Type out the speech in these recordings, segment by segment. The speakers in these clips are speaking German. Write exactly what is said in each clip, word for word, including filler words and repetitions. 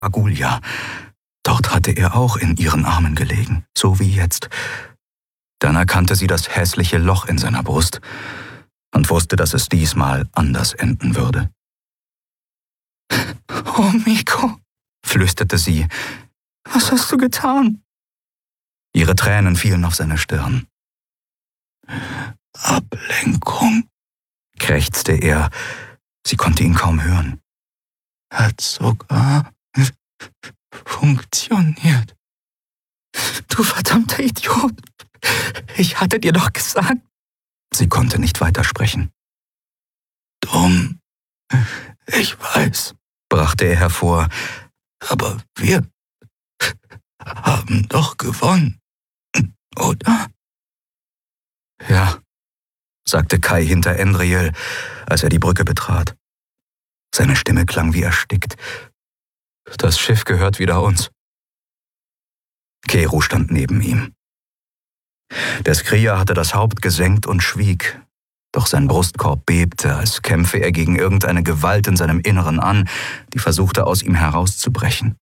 Agulia. Dort hatte er auch in ihren Armen gelegen, so wie jetzt. Dann erkannte sie das hässliche Loch in seiner Brust und wusste, dass es diesmal anders enden würde. »Oh, Miko«, flüsterte sie, »was hast du getan?« Ihre Tränen fielen auf seine Stirn. »Ablenkung«, krächzte er. Sie konnte ihn kaum hören. »Hat sogar funktioniert. Du verdammter Idiot! Ich hatte dir doch gesagt.« Sie konnte nicht weitersprechen. »Dumm, ich weiß«, brachte er hervor, »aber wir haben doch gewonnen, oder?« »Ja«, sagte Kai hinter Endriel, als er die Brücke betrat. Seine Stimme klang wie erstickt. »Das Schiff gehört wieder uns.« Kero stand neben ihm. Der Skrier hatte das Haupt gesenkt und schwieg, doch sein Brustkorb bebte, als kämpfe er gegen irgendeine Gewalt in seinem Inneren an, die versuchte, aus ihm herauszubrechen.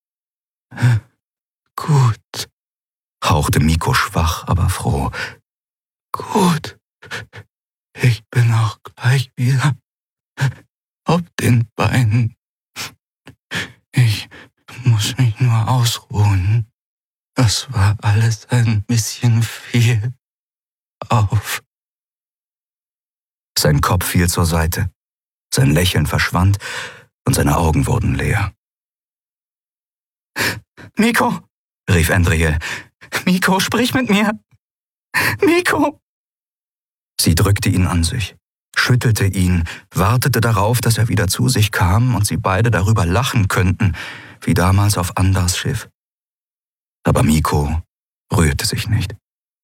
»Gut«, hauchte Miko schwach, aber froh. »Gut, ich bin auch gleich wieder auf den Beinen. Ich muss mich nur ausruhen. Das war alles ein bisschen viel auf.« Sein Kopf fiel zur Seite, sein Lächeln verschwand und seine Augen wurden leer. »Miko«, rief Endriel, »Miko, sprich mit mir! Miko!« Sie drückte ihn an sich, schüttelte ihn, wartete darauf, dass er wieder zu sich kam und sie beide darüber lachen könnten, wie damals auf Andars Schiff. Aber Miko rührte sich nicht.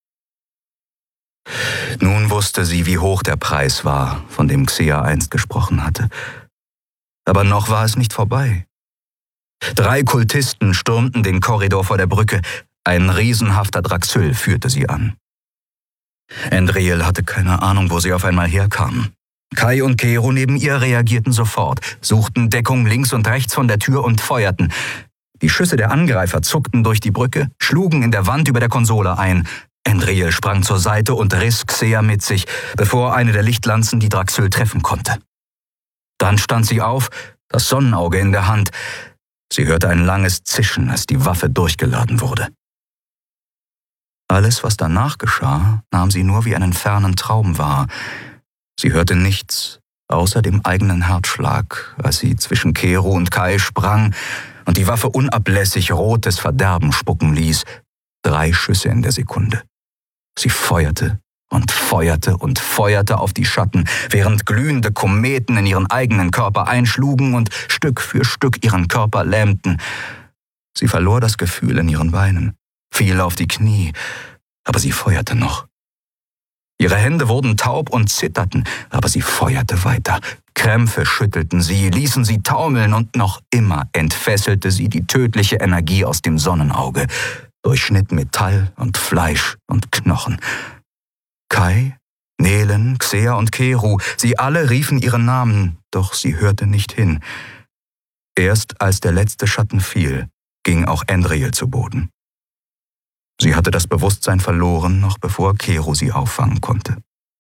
Nun wusste sie, wie hoch der Preis war, von dem Xea einst gesprochen hatte. Aber noch war es nicht vorbei. Drei Kultisten stürmten den Korridor vor der Brücke. Ein riesenhafter Draxyl führte sie an. Endriel hatte keine Ahnung, wo sie auf einmal herkamen. Kai und Kero neben ihr reagierten sofort, suchten Deckung links und rechts von der Tür und feuerten. Die Schüsse der Angreifer zuckten durch die Brücke, schlugen in der Wand über der Konsole ein. Endriel sprang zur Seite und riss Xea mit sich, bevor eine der Lichtlanzen die Draxyl treffen konnte. Dann stand sie auf, das Sonnenauge in der Hand. Sie hörte ein langes Zischen, als die Waffe durchgeladen wurde. Alles, was danach geschah, nahm sie nur wie einen fernen Traum wahr. Sie hörte nichts, außer dem eigenen Herzschlag, als sie zwischen Kero und Kai sprang und die Waffe unablässig rotes Verderben spucken ließ. Drei Schüsse in der Sekunde. Sie feuerte und feuerte und feuerte auf die Schatten, während glühende Kometen in ihren eigenen Körper einschlugen und Stück für Stück ihren Körper lähmten. Sie verlor das Gefühl in ihren Beinen, fiel auf die Knie, aber sie feuerte noch. Ihre Hände wurden taub und zitterten, aber sie feuerte weiter. Krämpfe schüttelten sie, ließen sie taumeln und noch immer entfesselte sie die tödliche Energie aus dem Sonnenauge, durchschnitt Metall und Fleisch und Knochen. Kai, Nelen, Xea und Kero, sie alle riefen ihren Namen, doch sie hörte nicht hin. Erst als der letzte Schatten fiel, ging auch Endriel zu Boden. Sie hatte das Bewusstsein verloren, noch bevor Kero sie auffangen konnte.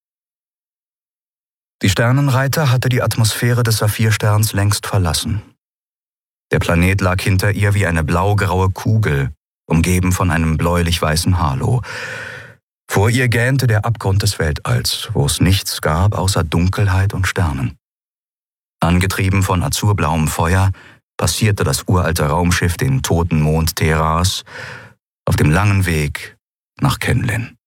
Die Sternenreiter hatte die Atmosphäre des Saphirsterns längst verlassen. Der Planet lag hinter ihr wie eine blaugraue Kugel, umgeben von einem bläulich-weißen Halo. Vor ihr gähnte der Abgrund des Weltalls, wo es nichts gab außer Dunkelheit und Sternen. Angetrieben von azurblauem Feuer passierte das uralte Raumschiff den toten Mond Teras auf dem langen Weg nach Kenlin.